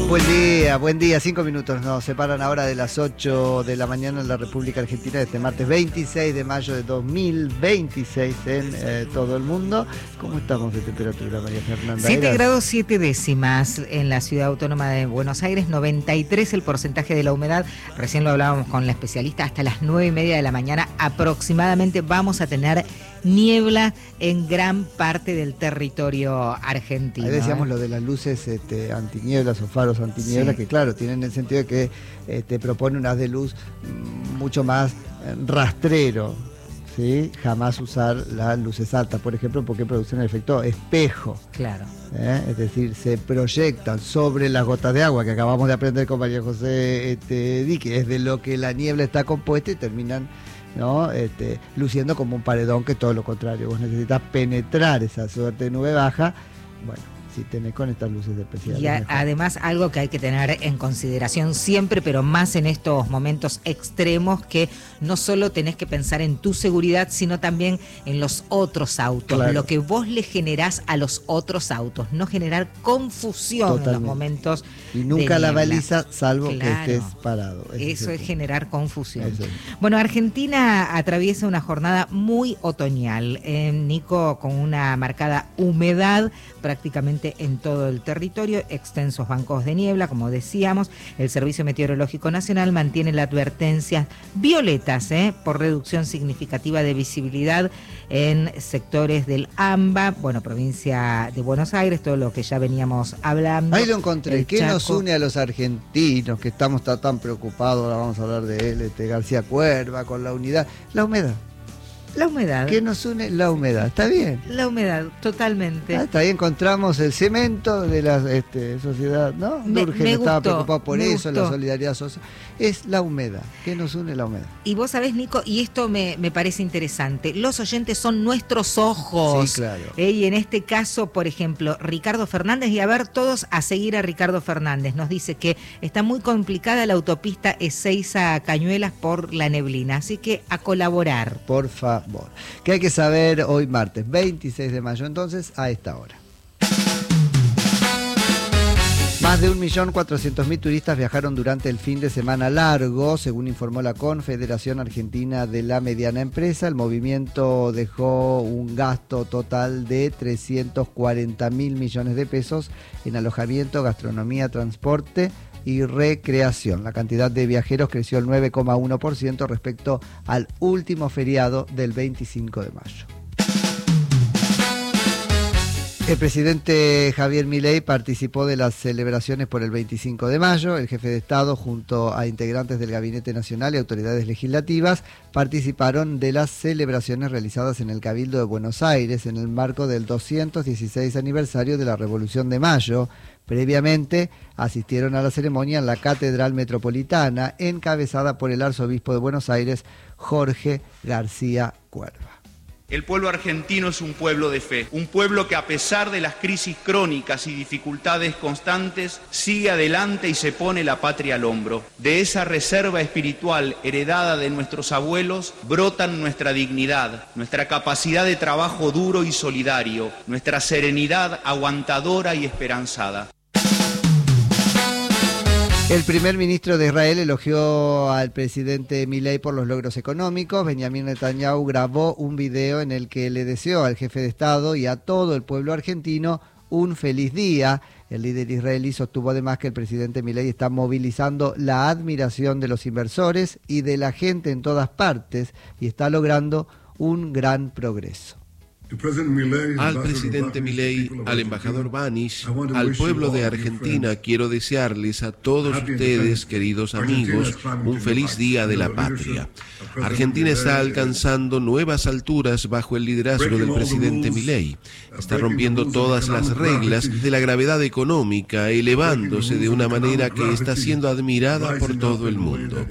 Buen día, 5 minutos nos separan ahora de las 8 de la mañana en la República Argentina, este martes 26 de mayo de 2026 en todo el mundo. ¿Cómo estamos de temperatura, María Fernanda? 7 grados 7 décimas en la ciudad autónoma de Buenos Aires, 93 el porcentaje de la humedad, recién lo hablábamos con la especialista, hasta las 9:30 de la mañana aproximadamente vamos a tener niebla en gran parte del territorio argentino. Ahí decíamos lo de las luces antinieblas o faros antinieblas, sí, que claro, tienen el sentido de que propone un haz de luz mucho más rastrero, ¿sí? Jamás usar las luces altas, por ejemplo, porque producen el efecto espejo. Claro. Es decir, se proyectan sobre las gotas de agua, que acabamos de aprender con María José que es de lo que la niebla está compuesta, y terminan, ¿no? Luciendo como un paredón, que todo lo contrario, vos necesitas penetrar esa suerte de nube baja. Bueno, si tenés con estas luces especiales. Y además algo que hay que tener en consideración siempre, pero más en estos momentos extremos, que no solo tenés que pensar en tu seguridad, sino también en los otros autos, claro, lo que vos le generás a los otros autos, no generar confusión. Totalmente. En los momentos y nunca de la niebla, baliza, salvo claro, que estés parado. Eso es generar confusión. Eso es. Bueno, Argentina atraviesa una jornada muy otoñal, Nico, con una marcada humedad prácticamente en todo el territorio, extensos bancos de niebla, como decíamos. El Servicio Meteorológico Nacional mantiene la advertencia violetas, por reducción significativa de visibilidad en sectores del AMBA, bueno, provincia de Buenos Aires, todo lo que ya veníamos hablando. Ahí lo encontré. ¿Qué nos une a los argentinos que estamos tan preocupados? Ahora vamos a hablar de él, García Cuerva, con la unidad. La humedad. La humedad. ¿Qué nos une? La humedad. ¿Está bien? La humedad, totalmente. Está bien, encontramos el cemento de la sociedad, ¿no? Durgen estaba preocupado por eso, la solidaridad social. Es la humedad. ¿Qué nos une? La humedad. Y vos sabés, Nico, y esto me parece interesante, los oyentes son nuestros ojos. Sí, claro. Y en este caso, por ejemplo, Ricardo Fernández, y a ver, todos a seguir a Ricardo Fernández, nos dice que está muy complicada la autopista Ezeiza-Cañuelas por la neblina, así que a colaborar. Por favor. ¿Qué hay que saber hoy martes 26 de mayo entonces a esta hora? Más de 1.400.000 turistas viajaron durante el fin de semana largo, según informó la Confederación Argentina de la Mediana Empresa. El movimiento dejó un gasto total de 340.000 millones de pesos en alojamiento, gastronomía, transporte y recreación. La cantidad de viajeros creció el 9,1% respecto al último feriado del 25 de mayo. El presidente Javier Milei participó de las celebraciones por el 25 de mayo. El jefe de Estado, junto a integrantes del Gabinete Nacional y autoridades legislativas, participaron de las celebraciones realizadas en el Cabildo de Buenos Aires en el marco del 216 aniversario de la Revolución de Mayo. Previamente asistieron a la ceremonia en la Catedral Metropolitana, encabezada por el arzobispo de Buenos Aires, Jorge García Cuerva. El pueblo argentino es un pueblo de fe, un pueblo que a pesar de las crisis crónicas y dificultades constantes, sigue adelante y se pone la patria al hombro. De esa reserva espiritual heredada de nuestros abuelos brotan nuestra dignidad, nuestra capacidad de trabajo duro y solidario, nuestra serenidad aguantadora y esperanzada. El primer ministro de Israel elogió al presidente Milei por los logros económicos. Benjamín Netanyahu grabó un video en el que le deseó al jefe de Estado y a todo el pueblo argentino un feliz día. El líder israelí sostuvo además que el presidente Milei está movilizando la admiración de los inversores y de la gente en todas partes y está logrando un gran progreso. Al presidente Milei, al embajador Banish, al pueblo de Argentina, quiero desearles a todos ustedes, queridos amigos, un feliz día de la patria. Argentina está alcanzando nuevas alturas bajo el liderazgo del presidente Milei. Está rompiendo todas las reglas de la gravedad económica, elevándose de una manera que está siendo admirada por todo el mundo.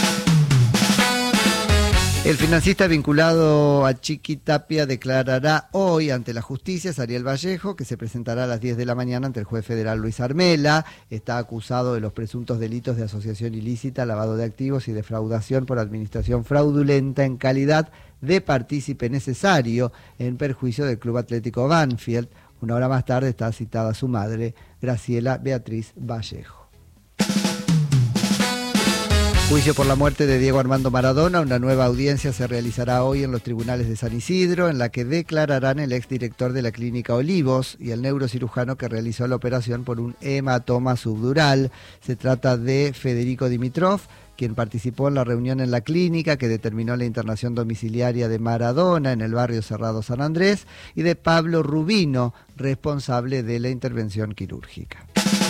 El financista vinculado a Chiqui Tapia declarará hoy ante la justicia. Sariel Vallejo, que se presentará a las 10 de la mañana ante el juez federal Luis Armela, está acusado de los presuntos delitos de asociación ilícita, lavado de activos y defraudación por administración fraudulenta en calidad de partícipe necesario en perjuicio del Club Atlético Banfield. Una hora más tarde está citada su madre, Graciela Beatriz Vallejo. Juicio por la muerte de Diego Armando Maradona. Una nueva audiencia se realizará hoy en los tribunales de San Isidro, en la que declararán el exdirector de la clínica Olivos y el neurocirujano que realizó la operación por un hematoma subdural. Se trata de Federico Dimitrov, quien participó en la reunión en la clínica que determinó la internación domiciliaria de Maradona en el barrio Cerrado San Andrés, y de Pablo Rubino, responsable de la intervención quirúrgica.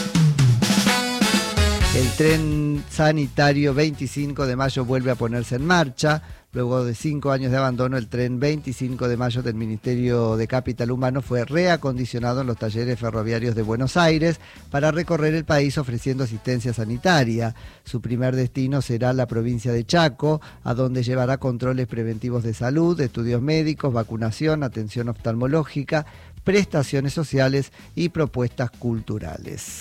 El tren sanitario 25 de mayo vuelve a ponerse en marcha. Luego de 5 años de abandono, el tren 25 de mayo del Ministerio de Capital Humano fue reacondicionado en los talleres ferroviarios de Buenos Aires para recorrer el país ofreciendo asistencia sanitaria. Su primer destino será la provincia de Chaco, a donde llevará controles preventivos de salud, estudios médicos, vacunación, atención oftalmológica, prestaciones sociales y propuestas culturales.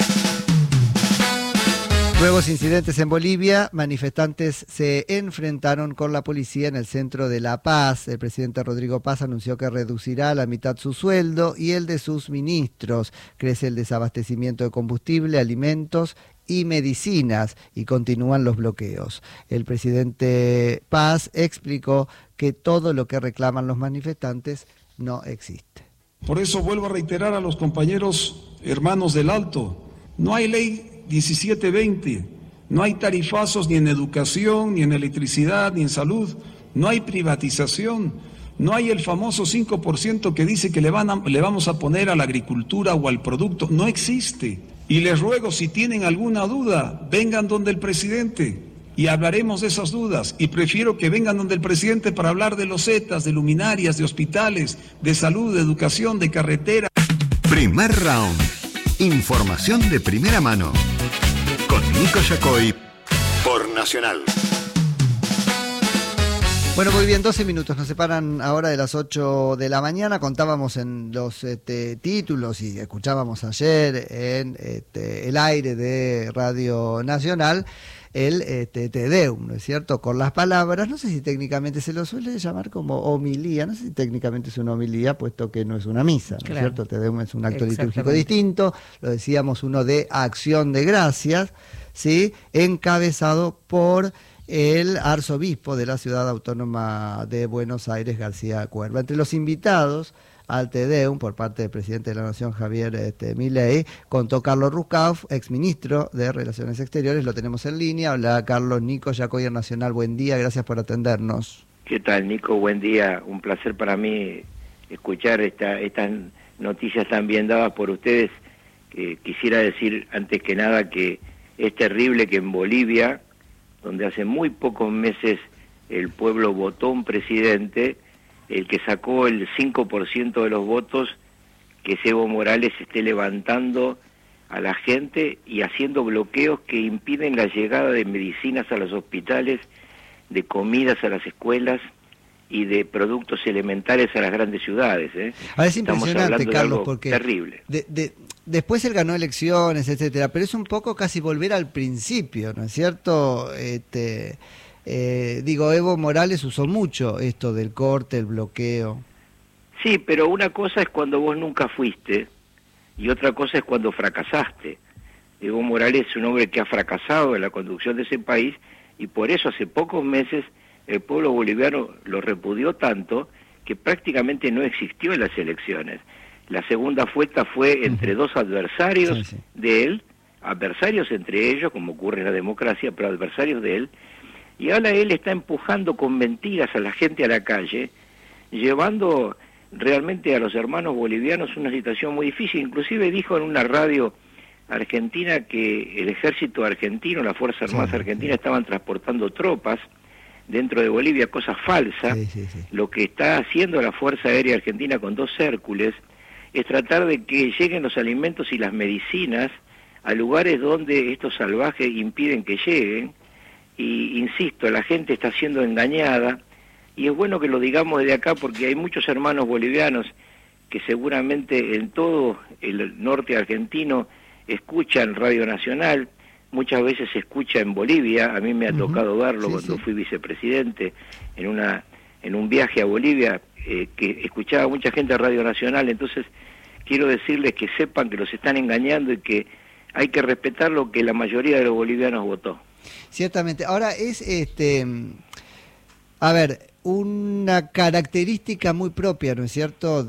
Nuevos incidentes en Bolivia. Manifestantes se enfrentaron con la policía en el centro de La Paz. El presidente Rodrigo Paz anunció que reducirá a la mitad su sueldo y el de sus ministros. Crece el desabastecimiento de combustible, alimentos y medicinas, y continúan los bloqueos. El presidente Paz explicó que todo lo que reclaman los manifestantes no existe. Por eso vuelvo a reiterar a los compañeros hermanos del Alto: no hay ley 1720, no hay tarifazos ni en educación, ni en electricidad, ni en salud, no hay privatización, no hay el famoso 5% que dice que le vamos a poner a la agricultura o al producto, no existe. Y les ruego, si tienen alguna duda, vengan donde el presidente y hablaremos de esas dudas, y prefiero que vengan donde el presidente para hablar de losetas, de luminarias, de hospitales, de salud, de educación, de carretera. Primer round. Información de primera mano con Nico Yacoy por Nacional. Bueno, muy bien, 12 minutos nos separan ahora de las 8 de la mañana. Contábamos en los títulos y escuchábamos ayer en el aire de Radio Nacional el Te Deum, ¿no es cierto? Con las palabras, no sé si técnicamente se lo suele llamar como homilía, no sé si técnicamente es una homilía, puesto que no es una misa, ¿no es cierto? Te Deum es un acto litúrgico distinto, lo decíamos, uno de acción de gracias, ¿sí? Encabezado por el arzobispo de la ciudad autónoma de Buenos Aires, García Cuerva. Entre los invitados al Te Deum, por parte del presidente de la Nación, Javier Milei, contó Carlos Rucauf, exministro de Relaciones Exteriores. Lo tenemos en línea. Hola, Carlos. Nico Yacoy Nacional, buen día, gracias por atendernos. ¿Qué tal, Nico? Buen día. Un placer para mí escuchar estas noticias tan bien dadas por ustedes. Quisiera decir, antes que nada, que es terrible que en Bolivia, donde hace muy pocos meses el pueblo votó un presidente, el que sacó el 5% de los votos, que Evo Morales esté levantando a la gente y haciendo bloqueos que impiden la llegada de medicinas a los hospitales, de comidas a las escuelas y de productos elementales a las grandes ciudades. Ahora es impresionante, Carlos, porque terrible. Después él ganó elecciones, etcétera, pero es un poco casi volver al principio, ¿no es cierto? Evo Morales usó mucho esto del corte, el bloqueo. Sí, pero una cosa es cuando vos nunca fuiste y otra cosa es cuando fracasaste. Evo Morales es un hombre que ha fracasado en la conducción de ese país y por eso hace pocos meses el pueblo boliviano lo repudió tanto que prácticamente no existió en las elecciones. La segunda vuelta fue entre dos adversarios de él, adversarios entre ellos, como ocurre en la democracia, pero adversarios de él, y ahora él está empujando con mentiras a la gente a la calle, llevando realmente a los hermanos bolivianos una situación muy difícil. Inclusive dijo en una radio argentina que el ejército argentino, las Fuerzas Armadas argentinas estaban transportando tropas dentro de Bolivia, cosa falsa. Lo que está haciendo la Fuerza Aérea Argentina con 2 Hércules es tratar de que lleguen los alimentos y las medicinas a lugares donde estos salvajes impiden que lleguen. Y insisto, la gente está siendo engañada y es bueno que lo digamos desde acá porque hay muchos hermanos bolivianos que seguramente en todo el norte argentino escuchan Radio Nacional, muchas veces se escucha en Bolivia, a mí me ha tocado verlo cuando fui vicepresidente en un viaje a Bolivia, que escuchaba mucha gente a Radio Nacional. Entonces quiero decirles que sepan que los están engañando y que hay que respetar lo que la mayoría de los bolivianos votó. Ciertamente. Ahora es, a ver, una característica muy propia, ¿no es cierto?,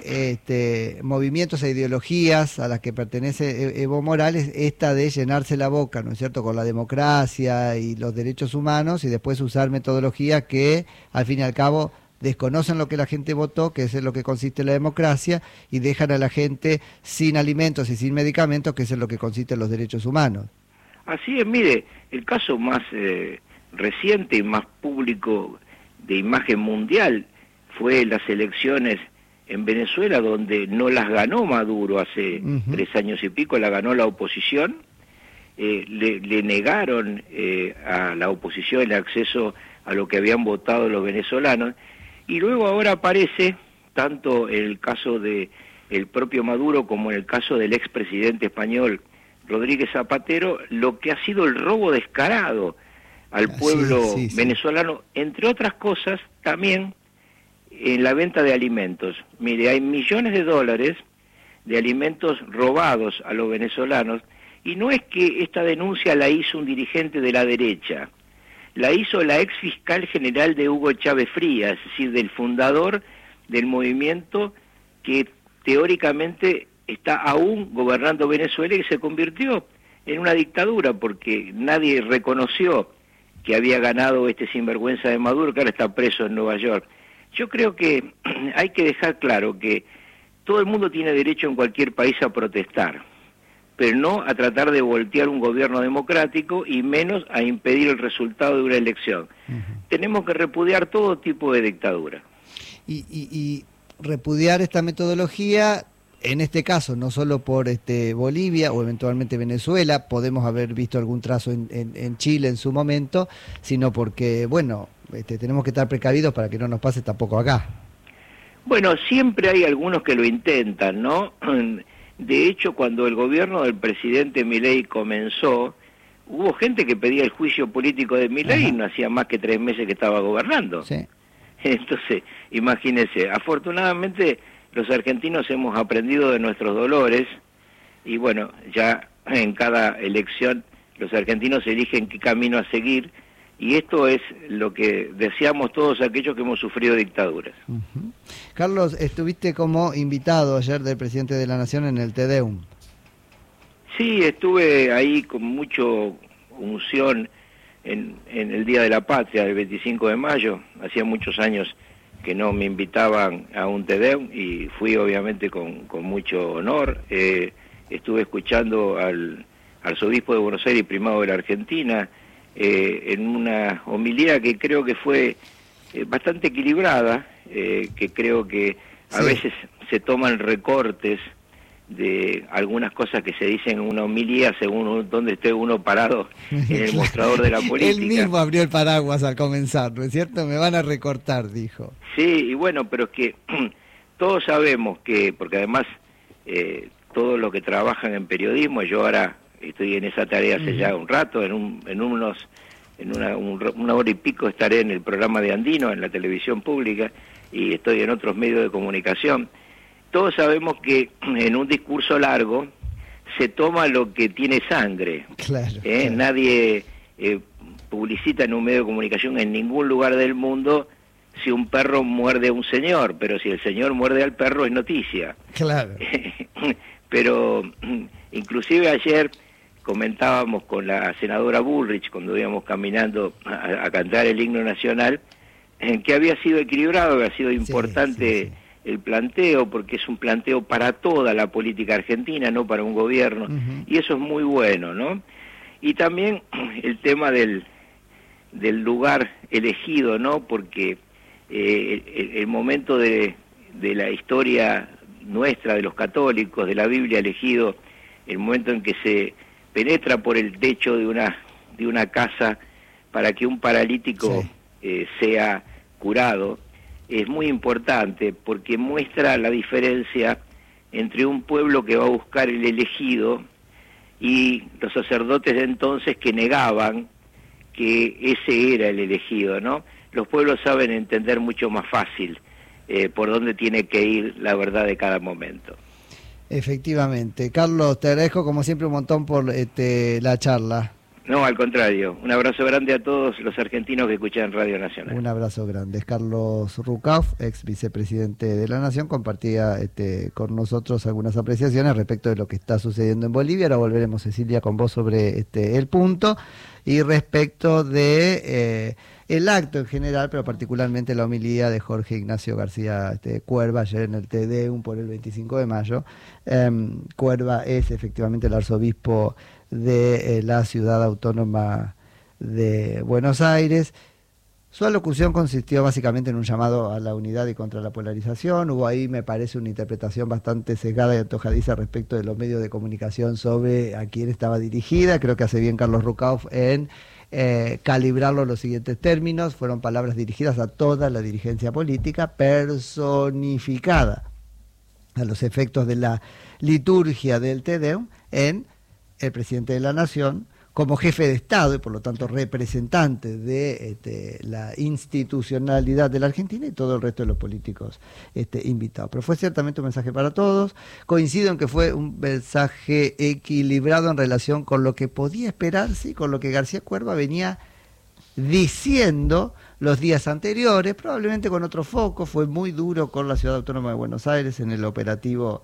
de movimientos e ideologías a las que pertenece Evo Morales, esta de llenarse la boca, ¿no es cierto?, con la democracia y los derechos humanos, y después usar metodologías que, al fin y al cabo, desconocen lo que la gente votó, que es en lo que consiste la democracia, y dejan a la gente sin alimentos y sin medicamentos, que es en lo que consisten los derechos humanos. Así es, mire, el caso más reciente y más público de imagen mundial fue las elecciones en Venezuela, donde no las ganó Maduro hace 3 años y pico, la ganó la oposición. Le negaron a la oposición el acceso a lo que habían votado los venezolanos, y luego ahora aparece, tanto en el caso de el propio Maduro como en el caso del expresidente español Rodríguez Zapatero, lo que ha sido el robo descarado al pueblo venezolano, entre otras cosas, también en la venta de alimentos. Mire, hay millones de dólares de alimentos robados a los venezolanos, y no es que esta denuncia la hizo un dirigente de la derecha, la hizo la ex fiscal general de Hugo Chávez Frías, es decir, del fundador del movimiento que teóricamente está aún gobernando Venezuela y se convirtió en una dictadura, porque nadie reconoció que había ganado este sinvergüenza de Maduro, que ahora está preso en Nueva York. Yo creo que hay que dejar claro que todo el mundo tiene derecho en cualquier país a protestar, pero no a tratar de voltear un gobierno democrático, y menos a impedir el resultado de una elección. Tenemos que repudiar todo tipo de dictadura. Y repudiar esta metodología, en este caso, no solo por Bolivia o eventualmente Venezuela, podemos haber visto algún trazo en Chile en su momento, sino porque, bueno, tenemos que estar precavidos para que no nos pase tampoco acá. Bueno, siempre hay algunos que lo intentan, ¿no? De hecho, cuando el gobierno del presidente Milei comenzó, hubo gente que pedía el juicio político de Milei y no hacía más que 3 meses que estaba gobernando. Sí. Entonces, imagínense, afortunadamente los argentinos hemos aprendido de nuestros dolores, y bueno, ya en cada elección los argentinos eligen qué camino a seguir, y esto es lo que deseamos todos aquellos que hemos sufrido dictaduras. Carlos, estuviste como invitado ayer del presidente de la Nación en el Te Deum. Sí, estuve ahí con mucho unción en el Día de la Patria, el 25 de mayo. Hacía muchos años que no me invitaban a un Te Deum, y fui obviamente con mucho honor. Estuve escuchando al arzobispo de Buenos Aires y primado de la Argentina, en una homilía que creo que fue bastante equilibrada, que creo que a veces se toman recortes de algunas cosas que se dicen en una homilía según donde esté uno parado en el mostrador de la política. Él mismo abrió el paraguas al comenzar, ¿no es cierto? Me van a recortar, dijo. Sí, y bueno, pero es que todos sabemos que, porque además todos los que trabajan en periodismo, yo ahora estoy en esa tarea hace ya un rato, una hora y pico estaré en el programa de Andino, en la televisión pública, y estoy en otros medios de comunicación. Todos sabemos que en un discurso largo se toma lo que tiene sangre. Claro. Nadie publicita en un medio de comunicación en ningún lugar del mundo si un perro muerde a un señor, pero si el señor muerde al perro es noticia. Claro. Pero inclusive ayer comentábamos con la senadora Bullrich, cuando íbamos caminando a cantar el himno nacional, en que había sido equilibrado, había sido importante el planteo, porque es un planteo para toda la política argentina, no para un gobierno, y eso es muy bueno, ¿no? Y también el tema del lugar elegido, ¿no? Porque el momento de la historia nuestra, de los católicos, de la Biblia elegido, el momento en que se penetra por el techo de una casa para que un paralítico sea curado, es muy importante, porque muestra la diferencia entre un pueblo que va a buscar el elegido y los sacerdotes de entonces que negaban que ese era el elegido, ¿no? Los pueblos saben entender mucho más fácil por dónde tiene que ir la verdad de cada momento. Efectivamente. Carlos, te agradezco como siempre un montón por la charla. No, al contrario. Un abrazo grande a todos los argentinos que escuchan Radio Nacional. Un abrazo grande. Carlos Rucauf, ex vicepresidente de la Nación, compartía con nosotros algunas apreciaciones respecto de lo que está sucediendo en Bolivia. Ahora volveremos, Cecilia, con vos sobre el punto. Y respecto de el acto en general, pero particularmente la homilía de Jorge Ignacio García Cuerva ayer en el Te Deum por el 25 de mayo. Cuerva es efectivamente el arzobispo de la ciudad autónoma de Buenos Aires. Su alocución consistió básicamente en un llamado a la unidad y contra la polarización. Hubo ahí, me parece, una interpretación bastante sesgada y antojadiza respecto de los medios de comunicación sobre a quién estaba dirigida. Creo que hace bien Carlos Rucauf en calibrarlo en los siguientes términos. Fueron palabras dirigidas a toda la dirigencia política, personificada a los efectos de la liturgia del Te Deum en el presidente de la Nación, como jefe de Estado y por lo tanto representante de la institucionalidad de la Argentina y todo el resto de los políticos invitados. Pero fue ciertamente un mensaje para todos. Coincido en que fue un mensaje equilibrado en relación con lo que podía esperarse y con lo que García Cuerva venía diciendo los días anteriores, probablemente con otro foco. Fue muy duro con la Ciudad Autónoma de Buenos Aires en el operativo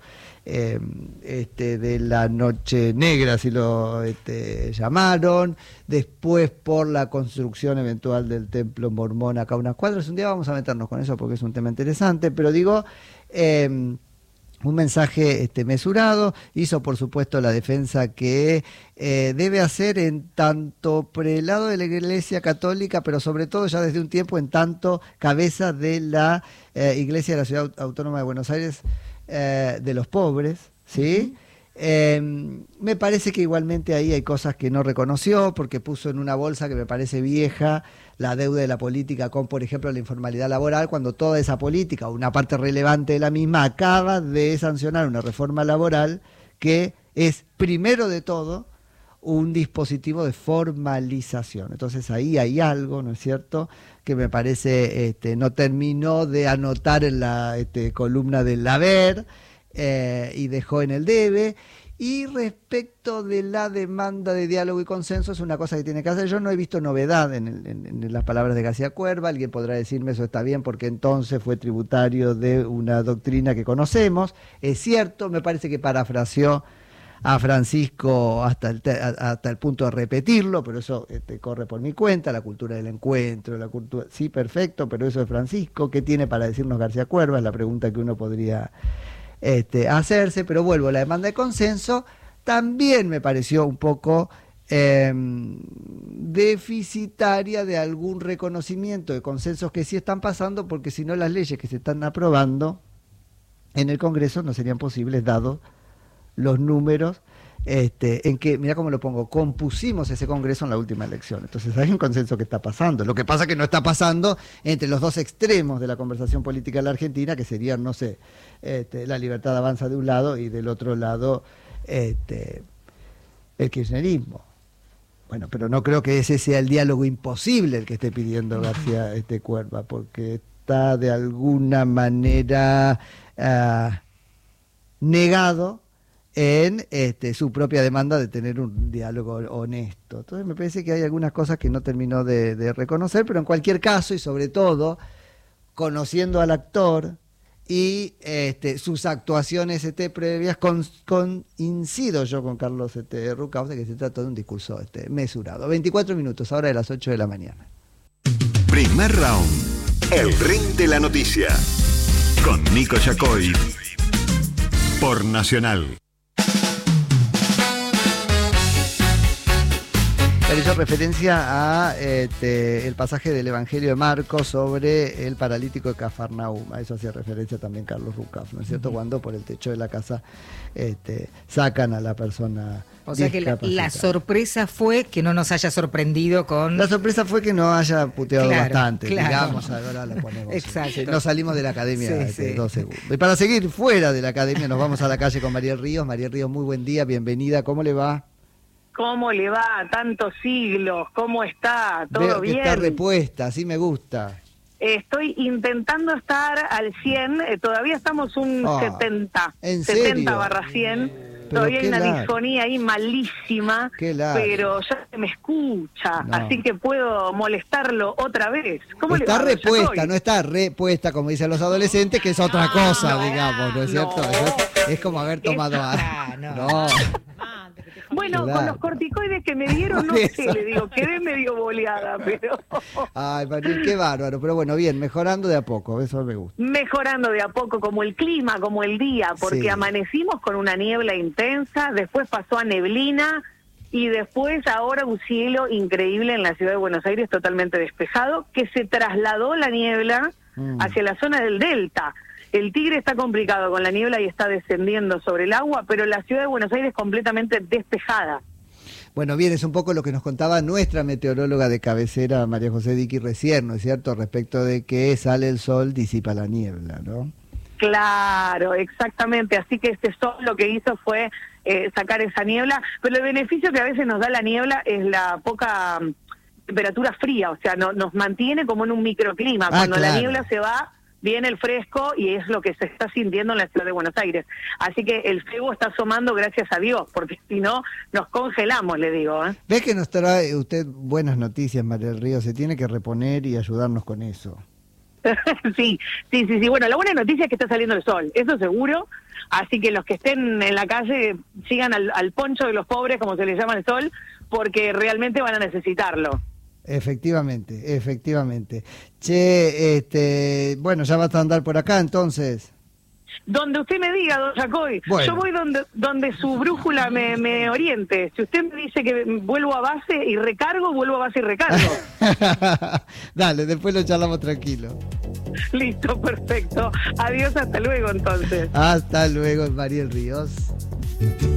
de la Noche Negra, así lo llamaron, después por la construcción eventual del templo mormón acá a unas cuadras. Un día vamos a meternos con eso porque es un tema interesante, pero digo, un mensaje mesurado. Hizo por supuesto la defensa que debe hacer en tanto prelado de la Iglesia Católica, pero sobre todo ya desde un tiempo en tanto cabeza de la Iglesia de la Ciudad Autónoma de Buenos Aires, de los pobres, ¿sí? Me parece que igualmente ahí hay cosas que no reconoció, porque puso en una bolsa que me parece vieja la deuda de la política con, por ejemplo, la informalidad laboral, cuando toda esa política, o una parte relevante de la misma, acaba de sancionar una reforma laboral que es, primero de todo, un dispositivo de formalización. Entonces ahí hay algo, ¿no es cierto?, que me parece no terminó de anotar en la columna del haber, y dejó en el debe. Y respecto de la demanda de diálogo y consenso, es una cosa que tiene que hacer. Yo no he visto novedad en las palabras de García Cuerva. Alguien podrá decirme eso está bien porque entonces fue tributario de una doctrina que conocemos. Es cierto, me parece que parafraseó a Francisco hasta el punto de repetirlo, pero eso corre por mi cuenta. La cultura del encuentro, la cultura, sí, perfecto, pero eso es Francisco. ¿Qué tiene para decirnos García Cuerva? Es la pregunta que uno podría hacerse. Pero vuelvo, la demanda de consenso también me pareció un poco deficitaria de algún reconocimiento de consensos que sí están pasando, porque si no las leyes que se están aprobando en el Congreso no serían posibles dados los números en que, mira cómo lo pongo, compusimos ese Congreso en la última elección. Entonces hay un consenso que está pasando. Lo que pasa es que no está pasando entre los dos extremos de la conversación política de la Argentina, que serían, no sé, la Libertad Avanza de un lado y del otro lado el kirchnerismo. Bueno, pero no creo que ese sea el diálogo imposible el que esté pidiendo García Cuerva, porque está de alguna manera negado en su propia demanda de tener un diálogo honesto. Entonces me parece que hay algunas cosas que no terminó de reconocer, pero en cualquier caso, y sobre todo, conociendo al actor y sus actuaciones previas, incido yo con Carlos Rucauf de que se trata de un discurso mesurado. 24 minutos, ahora de las 8 de la mañana. Primer round, el ring de la noticia, con Nico Yacoy, por Nacional. Hizo referencia a el pasaje del Evangelio de Marcos sobre el paralítico de Cafarnaúm. A eso hacía referencia también Carlos Rucauf, ¿no es cierto? Cuando por el techo de la casa sacan a la persona. O sea que la sorpresa fue que no nos haya sorprendido con... La sorpresa fue que no haya puteado bastante, claro. Digamos, ahora la ponemos. Exacto. No salimos de la academia sí. 2 segundos. Y para seguir fuera de la academia nos vamos a la calle con Mariel Ríos. Mariel Ríos, muy buen día, bienvenida, ¿cómo le va? ¿Cómo le va? Tantos siglos, ¿cómo está? ¿Todo Veo que bien? está repuesta, así me gusta. Estoy intentando estar al 100, todavía estamos un 70, ¿en 70 serio? barra 100. Todavía hay una largo. disfonía ahí malísima, pero ya se me escucha, así que puedo molestarlo otra vez. ¿Cómo está le va, repuesta, no está repuesta, como dicen los adolescentes, que es otra cosa, digamos, ¿no es cierto? Es como haber tomado algo. No. Bueno, con los corticoides que me dieron, no sé, le digo, quedé medio boleada, pero... Ay, Mariel, qué bárbaro, pero bueno, bien, mejorando de a poco, eso me gusta. Mejorando de a poco, como el clima, como el día, porque amanecimos con una niebla intensa, después pasó a neblina, y después ahora un cielo increíble en la ciudad de Buenos Aires, totalmente despejado, que se trasladó la niebla hacia la zona del Delta. El Tigre está complicado con la niebla y está descendiendo sobre el agua, pero la ciudad de Buenos Aires completamente despejada. Bueno, bien, es un poco lo que nos contaba nuestra meteoróloga de cabecera, María José Diqui, recién, ¿no es cierto?, respecto de que sale el sol, disipa la niebla, ¿no? Claro, exactamente, así que este sol lo que hizo fue sacar esa niebla, pero el beneficio que a veces nos da la niebla es la poca temperatura fría, o sea, nos mantiene como en un microclima. Cuando la niebla se va, viene el fresco y es lo que se está sintiendo en la ciudad de Buenos Aires. Así que el cebo está asomando, gracias a Dios, porque si no, nos congelamos, le digo. ¿Ves que nos trae usted buenas noticias, María del Río? Se tiene que reponer y ayudarnos con eso. Sí. Bueno, la buena noticia es que está saliendo el sol, eso seguro. Así que los que estén en la calle sigan al poncho de los pobres, como se les llama el sol, porque realmente van a necesitarlo. Efectivamente. Che, bueno, ya vas a andar por acá entonces. Donde usted me diga, don Jacoy. Bueno. Yo voy donde su brújula me oriente. Si usted me dice que vuelvo a base y recargo, vuelvo a base y recargo. Dale, después lo charlamos tranquilo. Listo, perfecto. Adiós, hasta luego entonces. Hasta luego, Mariel Ríos.